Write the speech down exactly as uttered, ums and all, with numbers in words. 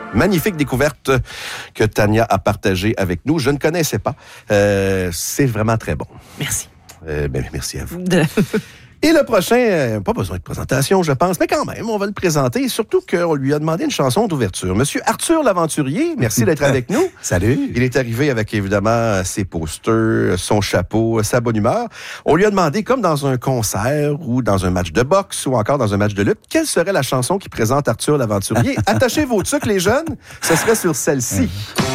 Magnifique découverte que Tania a partagée avec nous. Je ne connaissais pas. Euh, c'est vraiment très bon. Merci. Euh, ben, merci à vous. De... Et le prochain, euh, pas besoin de présentation, je pense, mais quand même, on va le présenter, surtout qu'on lui a demandé une chanson d'ouverture. Monsieur Arthur Laventurier, merci d'être avec nous. Salut. Il est arrivé avec, évidemment, ses posters, son chapeau, sa bonne humeur. On lui a demandé, comme dans un concert ou dans un match de boxe ou encore dans un match de lutte, quelle serait la chanson qui présente Arthur Laventurier? Attachez vos trucs, les jeunes, ce serait sur celle-ci.